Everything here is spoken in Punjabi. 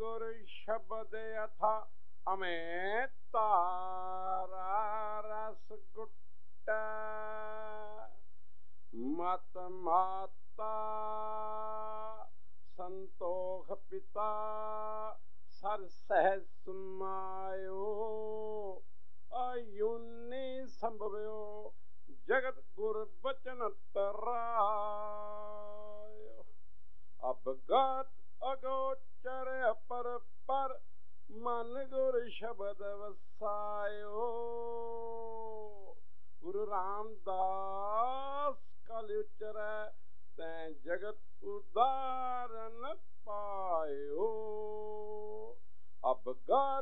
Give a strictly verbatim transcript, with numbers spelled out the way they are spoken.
ਗੁਰ ਸ਼ਬਦ ਅਥਾ ਅਮੇ ਤਾਰਾ ਰਸ ਗੁਟੈ ਮਤ ਮਾਤਾ ਸੰਤੋਖ ਪਿਤਾ ਸਰ ਸਹਿਜ ਸਮਾਇਓ ਆਯੁਨੀ ਸੰਭਵਿਓ ਜਗਤ ਗੁਰ ਬਚਨ ਤਰਾਇਓ ਅਬਗਤ ਅਗੋਚਰ ਅਪਰ ਪਰ ਮਨ ਗੁਰ ਸ਼ਬਦ ਵਸਾਇਓ ਗੁਰੂ ਰਾਮਦਾਸ ਕਲ ਉਚਰੈ ਤੈਂ ਜਗਤ ਉਦਾਰਨ ਪਾਇਓ ਅਬਗਤ